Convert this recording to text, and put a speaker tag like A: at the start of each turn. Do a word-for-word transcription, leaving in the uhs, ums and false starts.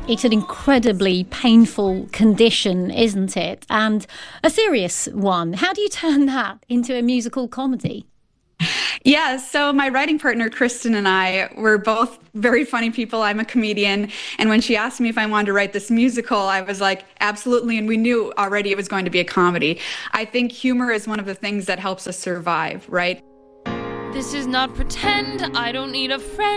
A: It's an incredibly painful condition, isn't it? And a serious one. How do you turn that into a musical comedy?
B: Yeah, so my writing partner, Kristen, and I were both very funny people. I'm a comedian. And when she asked me if I wanted to write this musical, I was like, absolutely. And we knew already it was going to be a comedy. I think humor is one of the things that helps us survive, right?
C: This is not pretend. I don't need a friend.